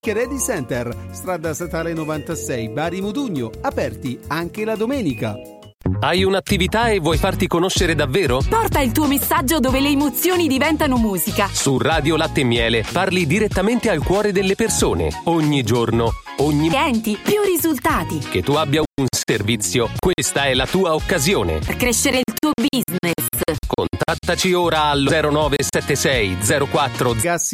Ready Center, strada statale 96, Bari Modugno, aperti anche la domenica. Hai un'attività e vuoi farti conoscere davvero? Porta il tuo messaggio dove le emozioni diventano musica. Su Radio Latte e Miele parli direttamente al cuore delle persone. Ogni giorno, ogni clienti, più risultati. Che tu abbia un servizio, questa è la tua occasione. Per crescere il tuo business. Contattaci ora al 0976 04 Gas